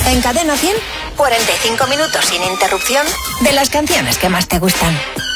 En Cadena 100, 45 minutos sin interrupción de las canciones que más te gustan.